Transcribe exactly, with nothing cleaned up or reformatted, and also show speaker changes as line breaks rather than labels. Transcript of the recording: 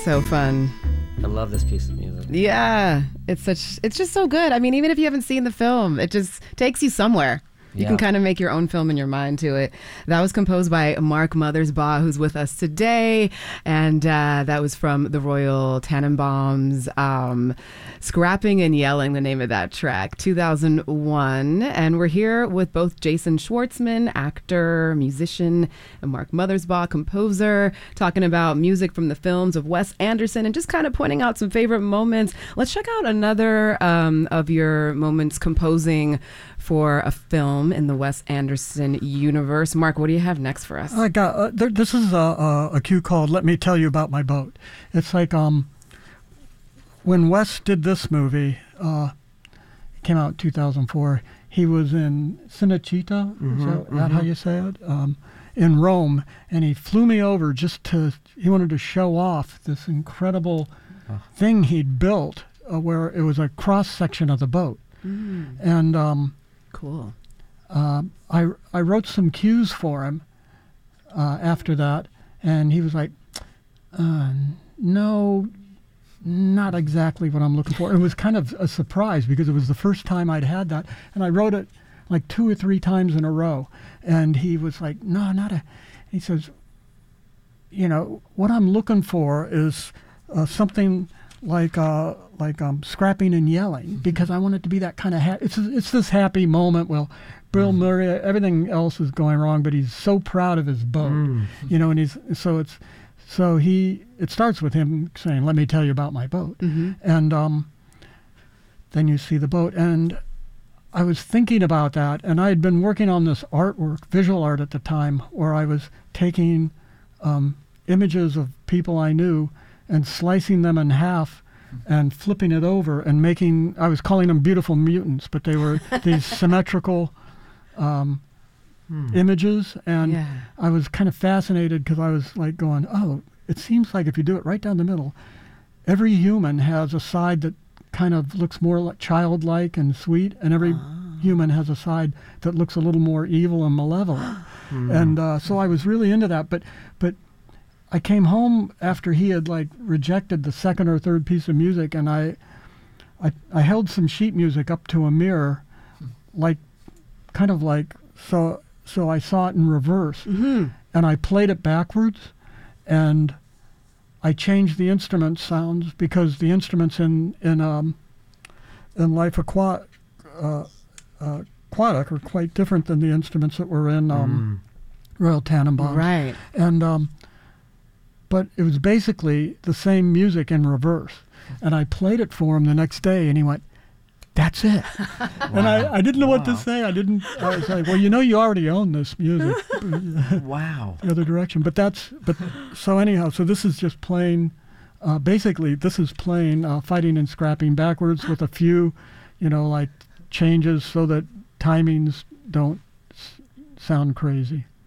So fun.
I love this piece of music.
Yeah, it's such. It's just so good. I mean, even if you haven't seen the film, it just takes you somewhere. You yeah. can kind of make your own film in your mind to it. That was composed by Mark Mothersbaugh, who's with us today. And uh, that was from the Royal Tenenbaums. Um, Scrapping and Yelling, the name of that track, two thousand one. And we're here with both Jason Schwartzman, actor, musician, and Mark Mothersbaugh, composer, talking about music from the films of Wes Anderson and just kind of pointing out some favorite moments. Let's check out another um, of your moments composing for a film in the Wes Anderson universe. Mark, what do you have next for us?
I got uh, there, this is a, a, a cue called "Let Me Tell You About My Boat." It's like um, when Wes did this movie, uh, it came out in two thousand four. He was in Cinecittà,
mm-hmm,
is that,
mm-hmm.
that how you say it? Um, in Rome, and he flew me over just to. He wanted to show off this incredible oh. thing he'd built, uh, where it was a cross section of the boat,
mm.
and. Um,
Cool.
Uh, I I wrote some cues for him uh, after that, and he was like, uh, "No, not exactly what I'm looking for." It was kind of a surprise because it was the first time I'd had that, and I wrote it like two or three times in a row, and he was like, "No, not a." He says, "You know, what I'm looking for is uh, something." like uh, like um, scrapping and yelling, because I want it to be that kind of ha- it's it's this happy moment. Well, Bill mm. Murray, everything else is going wrong, but he's so proud of his boat, mm. you know, and he's so it's so he it starts with him saying, "Let me tell you about my boat,"
mm-hmm.
and um, then you see the boat, and I was thinking about that, and I had been working on this artwork, visual art at the time, where I was taking um, images of people I knew and slicing them in half and flipping it over and making, I was calling them beautiful mutants, but they were these symmetrical um, hmm. images. And
yeah.
I was kind of fascinated because I was like going, oh, it seems like if you do it right down the middle, every human has a side that kind of looks more like childlike and sweet, and every oh. human has a side that looks a little more evil and malevolent. hmm. And uh, so I was really into that, but but I came home after he had like rejected the second or third piece of music, and I, I, I held some sheet music up to a mirror, like, kind of like so. So I saw it in reverse,
mm-hmm.
and I played it backwards, and I changed the instrument sounds because the instruments in in um, in Life Aqua, uh, uh, Aquatic are quite different than the instruments that were in um, mm. Royal Tenenbaums.
Right.
And um, but it was basically the same music in reverse. And I played it for him the next day, and he went, "That's it." Wow. And I, I didn't know wow. what to say. I didn't. I was like, "Well, you know, you already own this music."
Wow.
The other direction, but that's. But so anyhow, so this is just playing. Uh, basically, this is playing uh, fighting and scrapping backwards with a few, you know, like changes so that timings don't s- sound crazy.